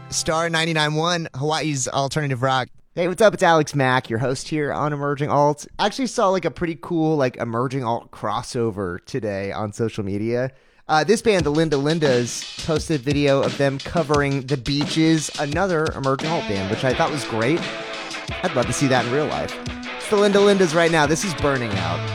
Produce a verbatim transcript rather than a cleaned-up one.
Star ninety-nine point one, Hawaii's alternative rock. Hey, what's up? It's Alex Mack, your host here on Emerging Alt. Actually saw like a pretty cool like Emerging Alt crossover today on social media. Uh, this band, the Linda Lindas, posted a video of them covering The Beaches, another Emerging Alt band, which I thought was great. I'd love to see that in real life. It's the Linda Lindas right now. This is Burning Out.